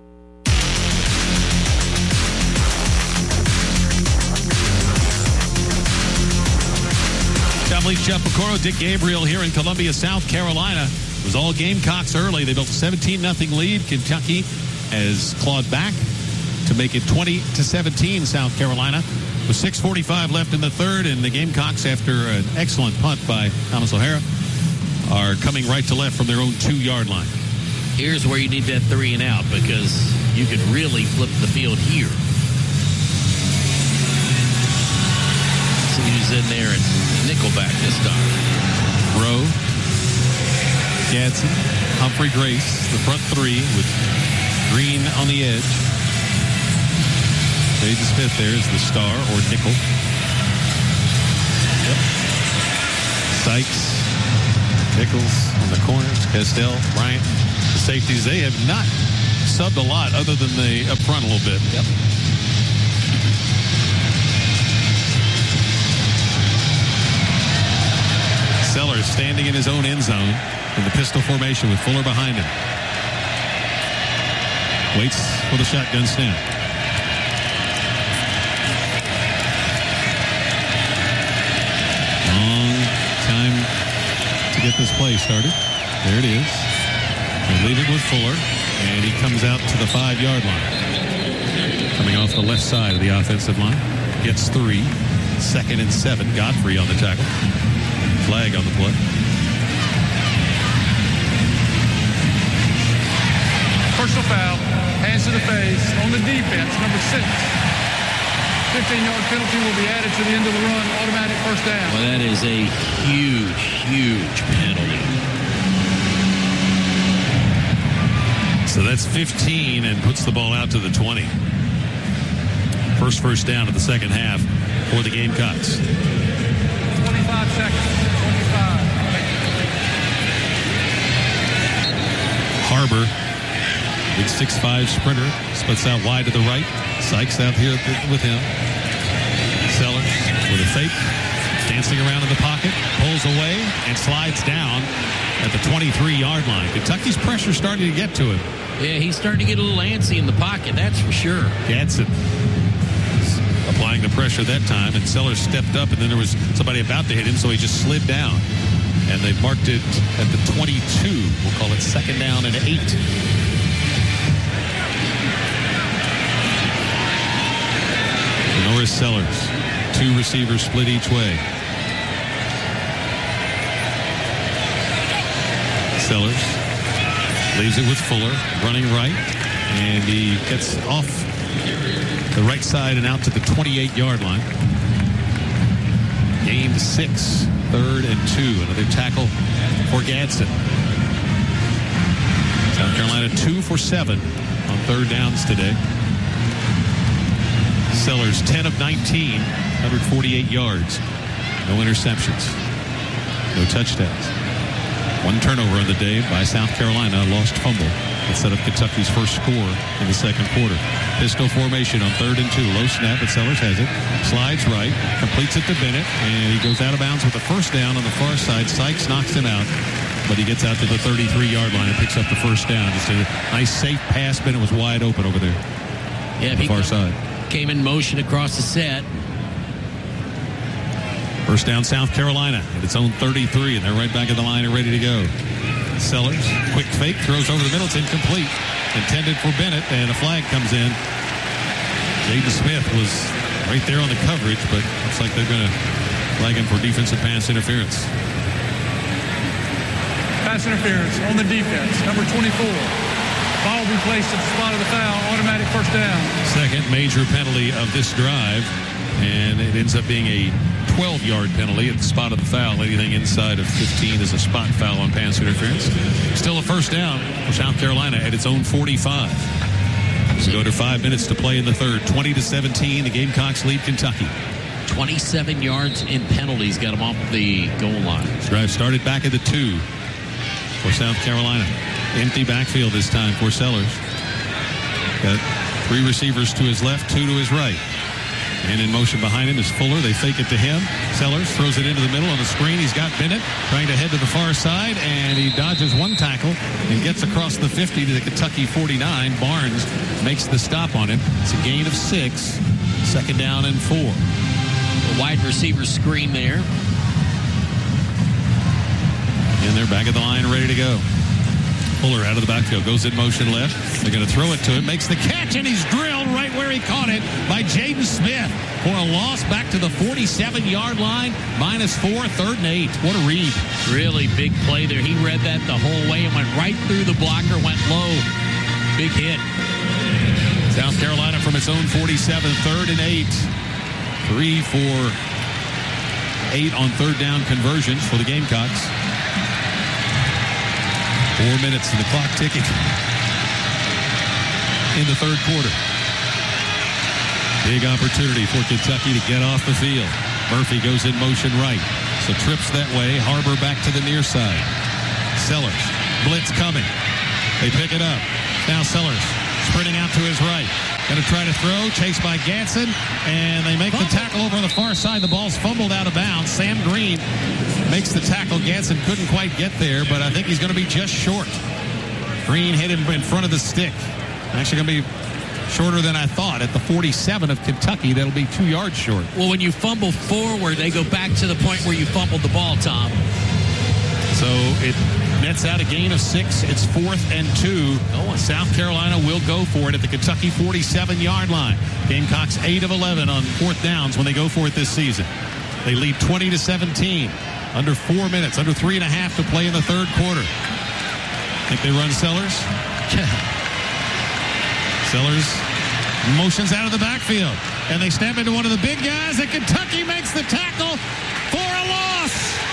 Tom Leach, Jeff Pecoro, Dick Gabriel here in Columbia, South Carolina. It was all Gamecocks early. They built a 17-0 lead. Kentucky has clawed back to make it 20-17 South Carolina. With 6:45 left in the third, and the Gamecocks, after an excellent punt by Thomas O'Hara, are coming right to left from their own 2-yard line. Here's where you need that 3 and out, because you could really flip the field here. So he's in there and nickelback this time. Rowe, Gadsden, Humphrey, Grace, the front 3 with Green on the edge. Jaden Smith there is the star, or nickel. Yep. Sykes, Nichols on the corners, Castell, Bryant. The safeties, they have not subbed a lot other than the up front a little bit. Yep. Sellers standing in his own end zone in the pistol formation with Fuller behind him. Waits for the shotgun snap. Long time to get this play started. There it is. They leave it with Fuller, and he comes out to the 5-yard line. Coming off the left side of the offensive line. Gets 3. 2nd and 7. Godfrey on the tackle. Flag on the play. Personal foul, hands to the face on the defense, number 6. 15-yard penalty will be added to the end of the run, automatic first down. Well, that is a huge, huge penalty. So that's 15 and puts the ball out to the 20. First down of the second half for the Gamecocks. 25 seconds. 25. Harbor, big 6'5" sprinter, splits out wide to the right. Sykes out here with him. Sellers with a fake, dancing around in the pocket, pulls away, and slides down at the 23-yard line. Kentucky's pressure starting to get to him. Yeah, he's starting to get a little antsy in the pocket, that's for sure. Gadsden applying the pressure that time, and Sellers stepped up, and then there was somebody about to hit him, so he just slid down. And they marked it at the 22. We'll call it 2nd down and 8. Norris Sellers, 2 receivers split each way. Sellers leaves it with Fuller, running right, and he gets off the right side and out to the 28-yard line. Gained 6, 3rd and 2. Another tackle for Gadsden. South Carolina 2 for 7 on 3rd downs today. Sellers 10 of 19, 148 yards. No interceptions. No touchdowns. 1 turnover on the day by South Carolina, a lost fumble that set up Kentucky's first score in the second quarter. Pistol formation on 3rd and 2. Low snap, but Sellers has it. Slides right, completes it to Bennett, and he goes out of bounds with the first down on the far side. Sykes knocks him out, but he gets out to the 33-yard line and picks up the first down. Just a nice, safe pass. Bennett was wide open over there. Yeah, on the far side. Came in motion across the set. First down, South Carolina at its own 33, and they're right back at the line and ready to go. Sellers, quick fake, throws over the middle. It's incomplete. Intended for Bennett, and a flag comes in. Jaden Smith was right there on the coverage, but looks like they're going to flag him for defensive pass interference. Pass interference on the defense, number 24. Ball will be placed at the spot of the foul, automatic first down. Second major penalty of this drive, and it ends up being a 12-yard penalty at the spot of the foul. Anything inside of 15 is a spot foul on pass interference. Still a first down for South Carolina at its own 45. So go to 5 minutes to play in the third. 20-17, the Gamecocks lead Kentucky. 27 yards in penalties got them off the goal line. This drive started back at the 2 for South Carolina. Empty backfield this time for Sellers. Got 3 receivers to his left, 2 to his right. And in motion behind him is Fuller. They fake it to him. Sellers throws it into the middle on the screen. He's got Bennett trying to head to the far side, and he dodges one tackle and gets across the 50 to the Kentucky 49. Barnes makes the stop on him. It's a gain of 6. 2nd down and 4. A wide receiver screen there. And they're back at the line ready to go. Fuller out of the backfield, goes in motion left. They're going to throw it to him, makes the catch, and he's drilled right where he caught it by Jaden Smith for a loss back to the 47-yard line, -4, 3rd and 8. What a read. Really big play there. He read that the whole way and went right through the blocker, went low. Big hit. South Carolina from its own 47, 3rd and 8. 3 for 8 on 3rd down conversions for the Gamecocks. 4 minutes and the clock ticking. in the third quarter. Big opportunity for Kentucky to get off the field. Murphy goes in motion right. So trips that way. Harbor back to the near side. Sellers. Blitz coming. They pick it up. Now Sellers sprinting out to his right. Going to try to throw. Chased by Ganson. And they make the tackle over on the far side. The ball's fumbled out of bounds. Sam Green makes the tackle. Ganson couldn't quite get there, but I think he's going to be just short. Green hit him in front of the stick. Actually going to be shorter than I thought. At the 47 of Kentucky, that'll be 2 yards short. Well, when you fumble forward, they go back to the point where you fumbled the ball, Tom. So it nets out a gain of 6. It's 4th and 2. South Carolina will go for it at the Kentucky 47-yard line. Gamecocks 8 of 11 on 4th downs when they go for it this season. They lead 20-17. Under 4 minutes, under 3.5 to play in the third quarter. Think they run Sellers? Sellers motions out of the backfield. And they snap into one of the big guys, and Kentucky makes the tackle for a loss.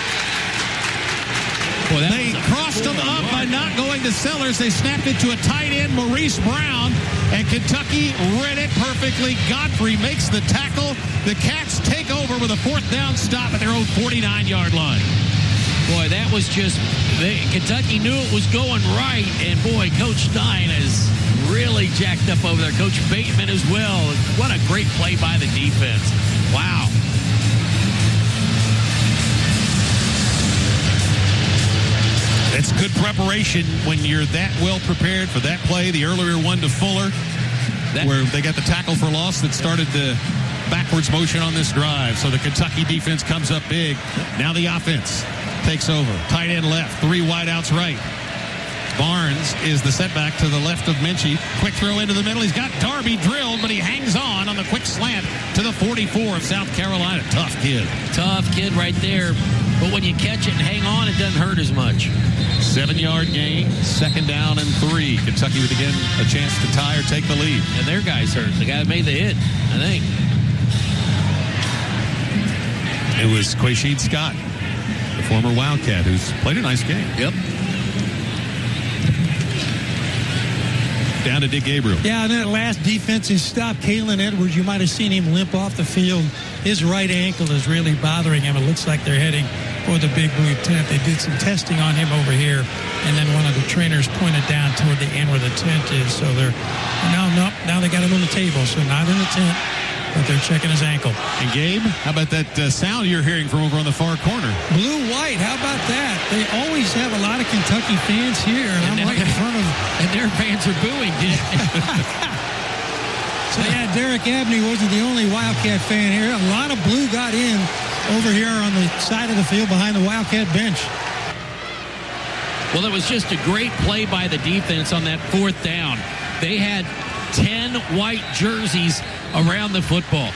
Boy, they crossed them up by not going to Sellers. They snapped it to a tight end, Maurice Brown, and Kentucky read it perfectly. Godfrey makes the tackle. The Cats take over with a 4th down stop at their own 49-yard line. Boy, that was just... Kentucky knew it was going right, and boy, Coach Stein is really jacked up over there. Coach Bateman as well. What a great play by the defense. Wow. It's good preparation when you're that well prepared for that play. The earlier one to Fuller, where they got the tackle for loss that started the backwards motion on this drive. So the Kentucky defense comes up big. Now the offense takes over. Tight end left, 3 wideouts right. Barnes is the setback to the left of Minchie. Quick throw into the middle. He's got Darby drilled, but he hangs on the quick slant to the 44 of South Carolina. Tough kid. Tough kid right there. But when you catch it and hang on, it doesn't hurt as much. 7-yard gain, 2nd down and 3. Kentucky with, again, a chance to tie or take the lead. And their guy's hurt. The guy that made the hit, I think. It was Quaysheed Scott, the former Wildcat, who's played a nice game. Yep. Down to Dick Gabriel. Yeah, and that last defensive stop, Kalen Edwards, you might have seen him limp off the field. His right ankle is really bothering him. It looks like they're heading for the Big Blue tent. They did some testing on him over here, and then one of the trainers pointed down toward the end where the tent is. So they're now they got him on the table, so not in the tent, but they're checking his ankle. And Gabe, how about that sound you're hearing from over on the far corner? Blue-white, how about that? They always have a lot of Kentucky fans here, and I'm right in front of them. And their fans are booing, Dick. So, yeah, Derek Abney wasn't the only Wildcat fan here. A lot of blue got in over here on the side of the field behind the Wildcat bench. Well, it was just a great play by the defense on that 4th down. They had 10 white jerseys around the football.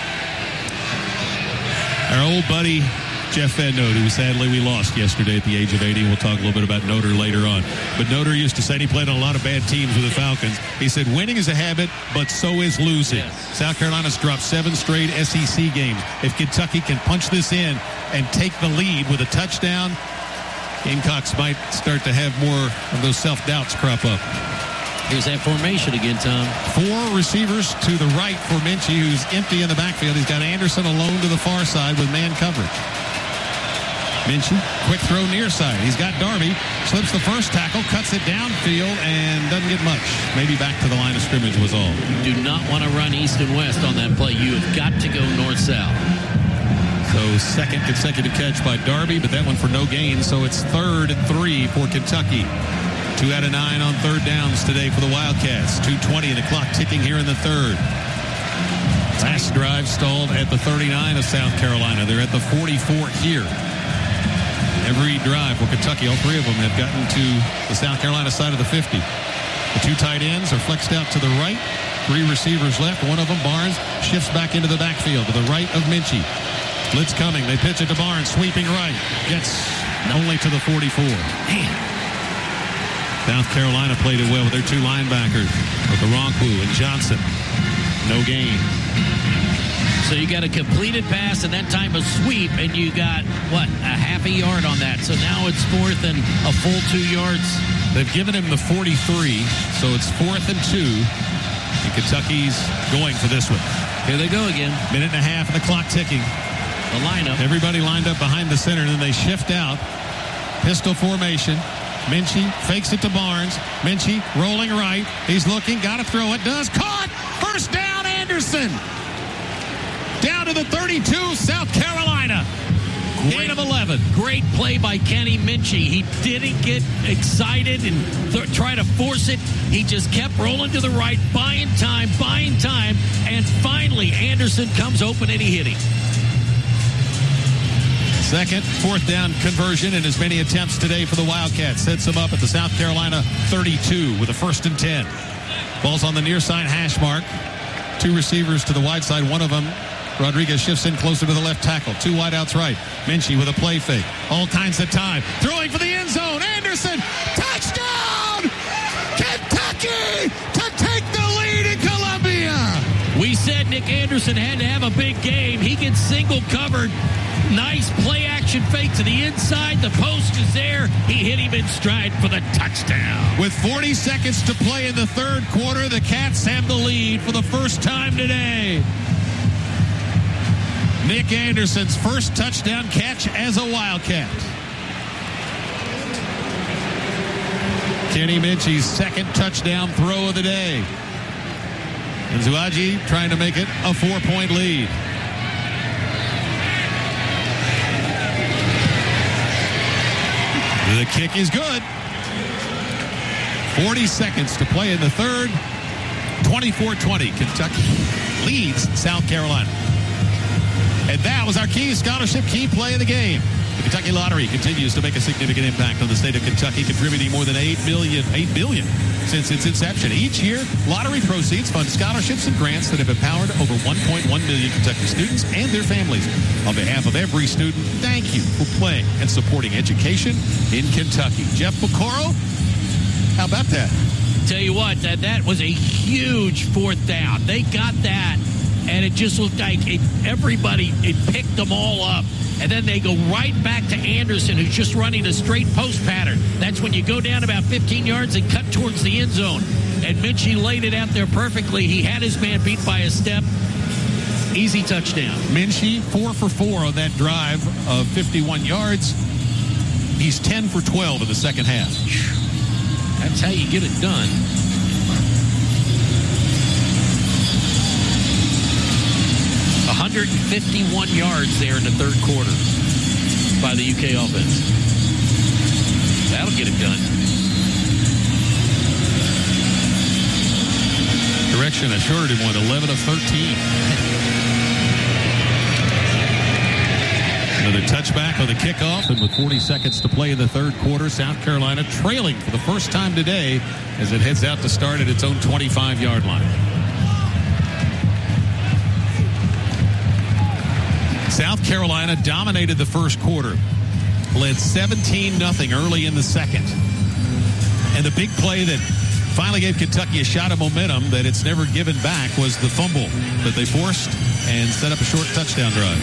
Our old buddy Jeff Van Note, who sadly we lost yesterday at the age of 80. We'll talk a little bit about Noter later on. But Noter used to say, he played on a lot of bad teams with the Falcons. He said, winning is a habit, but so is losing. Yes. South Carolina's dropped 7 straight SEC games. If Kentucky can punch this in and take the lead with a touchdown, Gamecocks might start to have more of those self-doubts crop up. Here's that formation again, Tom. 4 receivers to the right for Minchie, who's empty in the backfield. He's got Anderson alone to the far side with man coverage. Minchie, quick throw near side. He's got Darby, slips the first tackle, cuts it downfield, and doesn't get much. Maybe back to the line of scrimmage was all. You do not want to run east and west on that play. You have got to go north-south. So 2nd consecutive catch by Darby, but that one for no gain. So it's 3rd and 3 for Kentucky. 2 out of 9 on 3rd downs today for the Wildcats. 2:20 and the clock ticking here in the 3rd. Last drive stalled at the 39 of South Carolina. They're at the 44 here. Every drive for Kentucky, all 3 of them have gotten to the South Carolina side of the 50. The 2 tight ends are flexed out to the right. 3 receivers left. One of them, Barnes, shifts back into the backfield to the right of Minchie. Blitz coming. They pitch it to Barnes, sweeping right. Gets only to the 44. Man. South Carolina played it well with their 2 linebackers, Okoronkwo and Johnson. No gain. So you got a completed pass and that time a sweep, and you got, a half a yard on that. So now it's 4th and a full 2 yards. They've given him the 43, so it's 4th and 2. And Kentucky's going for this one. Here they go again. Minute and a half and the clock ticking. The lineup. Everybody lined up behind the center, and then they shift out. Pistol formation. Minchie fakes it to Barnes. Minchie rolling right. He's looking. Got to throw it. Does. Caught. First down, Anderson. Down to the 32, South Carolina. Gain of 11. Great play by Kenny Minchie. He didn't get excited and try to force it. He just kept rolling to the right, buying time. And finally, Anderson comes open and he hit him. Second, fourth down conversion in as many attempts today for the Wildcats. Sets them up at the South Carolina 32 with a 1st and 10. Ball's on the near side hash mark. 2 receivers to the wide side. One of them, Rodriguez, shifts in closer to the left tackle. 2 wideouts right. Minchie with a play fake. All kinds of time. Throwing for the end zone. Anderson. Touchdown! Kentucky to take the lead in Columbia. We said Nick Anderson had to have a big game. He gets single covered. Nice play action fake to the inside. The post is there. He hit him in stride for the touchdown. With 40 seconds to play in the third quarter, the Cats have the lead for the first time today. Nick Anderson's first touchdown catch as a Wildcat. Kenny Minchie's second touchdown throw of the day. And Nzouaji trying to make it a 4-point lead. The kick is good. 40 seconds to play in the third. 24-20. Kentucky leads South Carolina. And that was our key scholarship, key play of the game. The Kentucky Lottery continues to make a significant impact on the state of Kentucky, contributing more than $8 billion since its inception. Each year, lottery proceeds fund scholarships and grants that have empowered over 1.1 million Kentucky students and their families. On behalf of every student, thank you for playing and supporting education in Kentucky. Jeff Piccolo, how about that? Tell you what, that was a huge 4th down. They got that, and it just looked like everybody picked them all up. And then they go right back to Anderson, who's just running a straight post pattern. That's when you go down about 15 yards and cut towards the end zone. And Minchie laid it out there perfectly. He had his man beat by a step. Easy touchdown. Minchie, 4 for 4 on that drive of 51 yards. He's 10 for 12 in the second half. That's how you get it done. .151 yards there in the third quarter by the UK offense. That'll get it done. Correction, a shorter one, 11 of 13. Another touchback on the kickoff, and with 40 seconds to play in the third quarter, South Carolina trailing for the first time today as it heads out to start at its own 25-yard line. South Carolina dominated the first quarter, led 17-0 early in the second. And the big play that finally gave Kentucky a shot of momentum that it's never given back was the fumble that they forced and set up a short touchdown drive.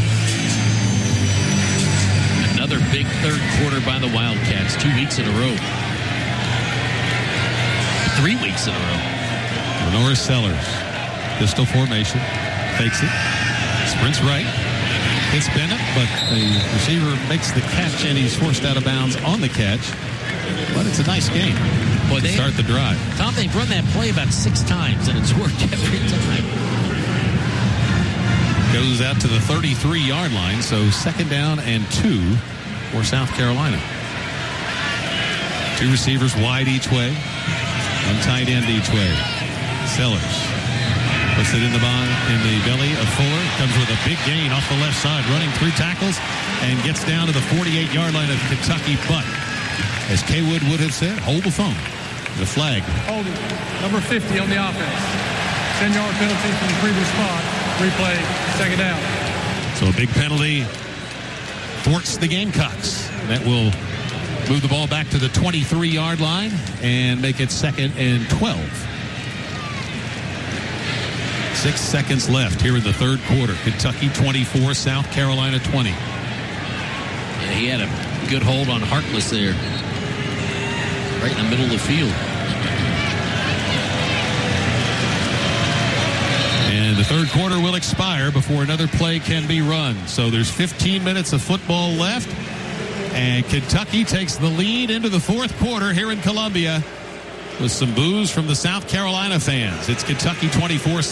Another big third quarter by the Wildcats, 2 weeks in a row. 3 weeks in a row. Norris Sellers, pistol formation, fakes it, sprints right. It's Bennett, but the receiver makes the catch, and he's forced out of bounds on the catch. But it's a nice game. Boy, they start the drive. Tom, they've run that play about 6 times, and it's worked every time. Goes out to the 33-yard line, so 2nd down and 2 for South Carolina. 2 receivers wide each way, 1 tight end each way. Sellers puts it in the belly of Fuller. Comes with a big gain off the left side, running 3 tackles, and gets down to the 48-yard line of Kentucky. But, as Kay Wood would have said, hold the phone. The flag. Hold it. Number 50 on the offense. 10-yard penalty from the previous spot. Replay, 2nd down. So a big penalty thwarts the Gamecocks. That will move the ball back to the 23-yard line and make it 2nd and 12. 6 seconds left here in the third quarter. Kentucky 24, South Carolina 20. Yeah, he had a good hold on Harkless there. Right in the middle of the field. Third quarter will expire before another play can be run. So there's 15 minutes of football left. And Kentucky takes the lead into the fourth quarter here in Columbia with some boos from the South Carolina fans. It's Kentucky 24.